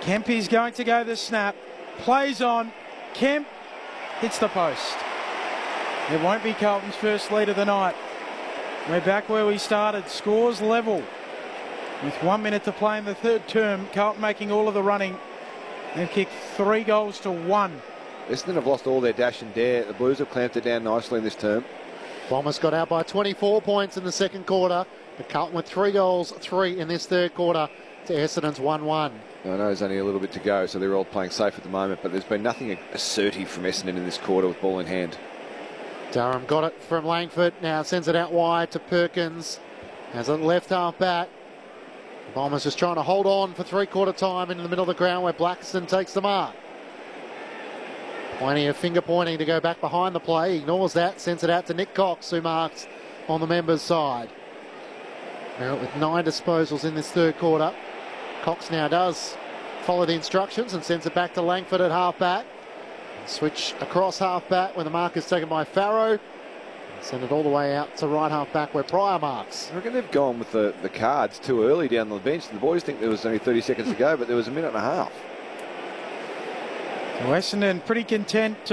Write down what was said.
Kempy's going to go the snap. Plays on. Kemp hits the post. It won't be Carlton's first lead of the night. We're back where we started. Scores level. With 1 minute to play in the third term, Carlton making all of the running. They've kicked 3 goals to 1. Essendon have lost all their dash and dare. The Blues have clamped it down nicely in this term. Bombers got out by 24 points in the second quarter. But Carlton with 3 goals, 3 in this third quarter to Essendon's 1-1. I know there's only a little bit to go, so they're all playing safe at the moment, but there's been nothing assertive from Essendon in this quarter with ball in hand. Durham got it from Langford. Now sends it out wide to Perkins. Has it left half back. Bombers just trying to hold on for three-quarter time into the middle of the ground where Blackiston takes the mark. Plenty of finger pointing to go back behind the play. Ignores that. Sends it out to Nick Cox, who marks on the members' side. Merritt with 9 disposals in this third quarter. Cox now does follow the instructions and sends it back to Langford at half-back. Switch across half-back when the mark is taken by Farrow. Send it all the way out to right half-back where Pryor marks. I reckon they've gone with the cards too early down the bench. The boys think there was only 30 seconds to go, but there was a minute and a half. Essendon pretty content to